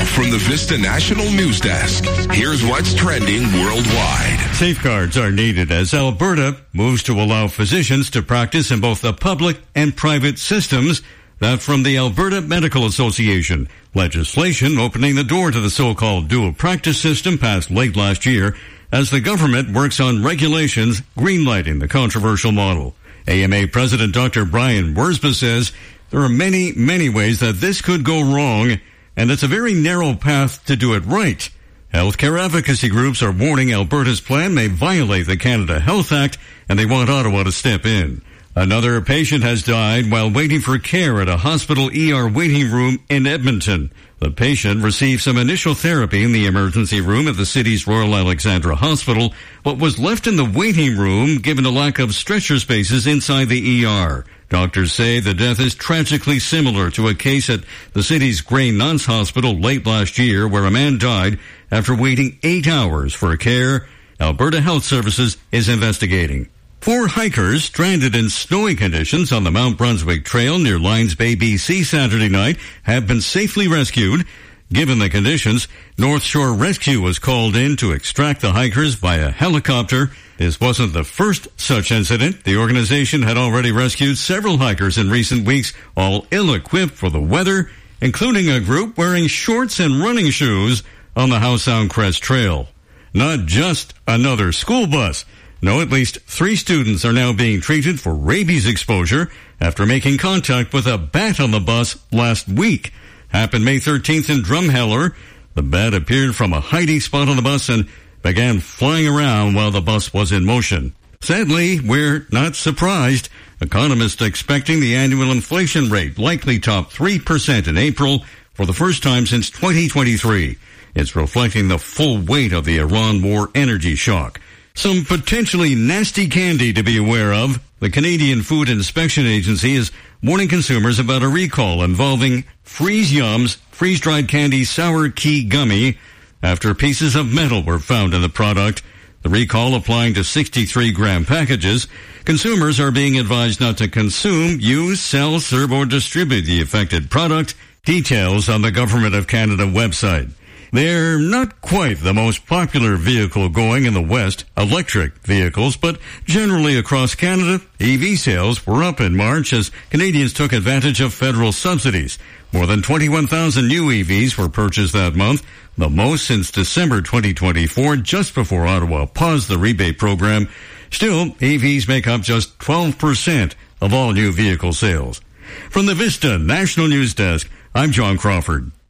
from the Vista National News Desk, here's what's trending worldwide. Safeguards are needed as Alberta moves to allow physicians to practice in both the public and private systems. That from the Alberta Medical Association. Legislation opening the door to the so-called dual practice system passed late last year as the government works on regulations greenlighting the controversial model. AMA President Dr. Brian Wurzba says there are many, many ways that this could go wrong, and it's a very narrow path to do it right. Healthcare advocacy groups are warning Alberta's plan may violate the Canada Health Act, and they want Ottawa to step in. Another patient has died while waiting for care at a hospital ER waiting room in Edmonton. The patient received some initial therapy in the emergency room at the city's Royal Alexandra Hospital, but was left in the waiting room given a lack of stretcher spaces inside the ER. Doctors say the death is tragically similar to a case at the city's Grey Nuns Hospital late last year where a man died after waiting 8 hours for care. Alberta Health Services is investigating. 4 hikers stranded in snowy conditions on the Mount Brunswick Trail near Lions Bay, BC Saturday night have been safely rescued. Given the conditions, North Shore Rescue was called in to extract the hikers via helicopter. This wasn't the first such incident. The organization had already rescued several hikers in recent weeks, all ill-equipped for the weather, including a group wearing shorts and running shoes on the Howe Sound Crest Trail. Not just another school bus. No, at least 3 students are now being treated for rabies exposure after making contact with a bat on the bus last week. Happened May 13th in Drumheller. The bat appeared from a hiding spot on the bus and began flying around while the bus was in motion. Sadly, we're not surprised. Economists expecting the annual inflation rate likely top 3% in April for the first time since 2023. It's reflecting the full weight of the Iran war energy shock. Some potentially nasty candy to be aware of. The Canadian Food Inspection Agency is warning consumers about a recall involving Freeze Yum's freeze-dried candy Sour Key Gummy after pieces of metal were found in the product. The recall applying to 63-gram packages. Consumers are being advised not to consume, use, sell, serve, or distribute the affected product. Details on the Government of Canada website. They're not quite the most popular vehicle going in the West, electric vehicles, but generally across Canada, EV sales were up in March as Canadians took advantage of federal subsidies. More than 21,000 new EVs were purchased that month, the most since December 2024, just before Ottawa paused the rebate program. Still, EVs make up just 12% of all new vehicle sales. From the Vista National News Desk, I'm John Crawford.